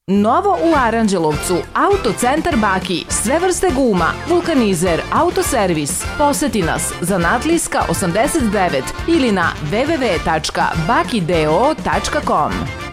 Novo u Aranđelovcu, Autocentar Baki, sve vrste guma, vulkanizer, autoservis. Poseti nas, Zanatlijska 89 ili na www.bakideo.com.